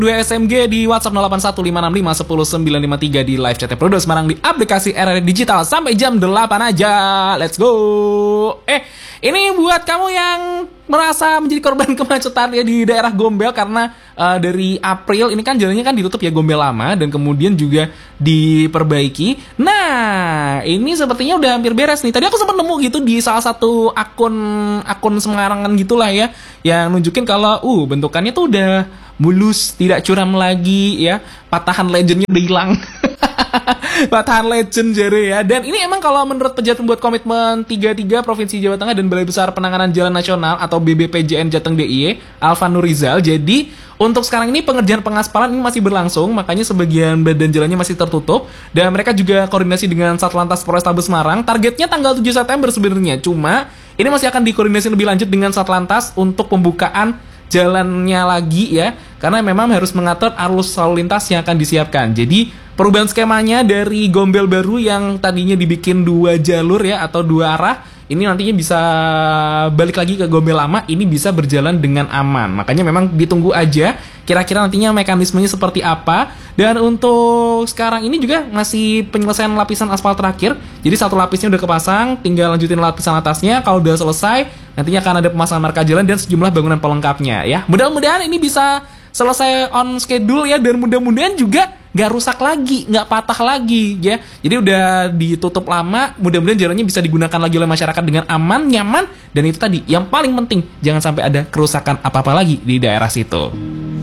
2 SMG di WhatsApp 0815651093 di live chat Produk Semarang di aplikasi RRI Digital sampai jam 8 aja. Let's go. Ini buat kamu yang merasa menjadi korban kemacetan ya di daerah Gombel karena dari April ini kan jalannya kan ditutup ya Gombel lama dan kemudian juga diperbaiki. Nah, ini sepertinya udah hampir beres nih. Tadi aku sempat nemu gitu di salah satu akun Semarangan gitulah ya yang nunjukin kalau bentukannya tuh udah mulus, tidak curam lagi ya. Patahan legendnya udah hilang. Patahan legend jare ya. Dan ini emang kalau menurut pejabat pembuat komitmen 33 Provinsi Jawa Tengah dan Balai Besar Penanganan Jalan Nasional atau BBPJN Jateng DIY, Alvan Nurizal, jadi untuk sekarang ini pengerjaan pengaspalan ini masih berlangsung, makanya sebagian badan jalannya masih tertutup dan mereka juga koordinasi dengan Satlantas Polrestabes Semarang. Targetnya tanggal 7 September sebenarnya, cuma ini masih akan dikoordinasi lebih lanjut dengan Satlantas untuk pembukaan jalannya lagi ya, karena memang harus mengatur arus lalu lintas yang akan disiapkan. Jadi perubahan skemanya dari Gombel baru yang tadinya dibikin 2 jalur ya atau 2 arah, ini nantinya bisa balik lagi ke Gombel lama, ini bisa berjalan dengan aman. Makanya memang ditunggu aja kira-kira nantinya mekanismenya seperti apa. Dan untuk sekarang ini juga masih penyelesaian lapisan aspal terakhir. Jadi satu lapisnya udah kepasang, tinggal lanjutin lapisan atasnya. Kalau udah selesai, nantinya akan ada pemasangan marka jalan dan sejumlah bangunan pelengkapnya ya. Mudah-mudahan ini bisa selesai on schedule ya, dan mudah-mudahan juga nggak rusak lagi, nggak patah lagi ya. Jadi udah ditutup lama, mudah-mudahan jalannya bisa digunakan lagi oleh masyarakat dengan aman, nyaman, dan itu tadi yang paling penting, jangan sampai ada kerusakan apa-apa lagi di daerah situ.